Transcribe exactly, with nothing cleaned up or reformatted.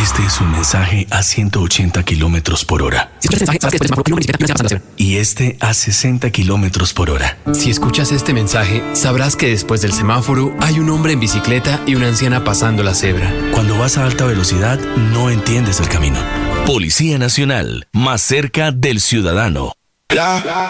Este es un mensaje a ciento ochenta kilómetros por hora. Si escuchas este mensaje, sabes que después de semáforo, una bicicleta, una pasando la cebra. Y este a sesenta kilómetros por hora. Si escuchas este mensaje, sabrás que después del semáforo hay un hombre en bicicleta y una anciana pasando la cebra. Cuando vas a alta velocidad, no entiendes el camino. Policía Nacional, más cerca del ciudadano. La,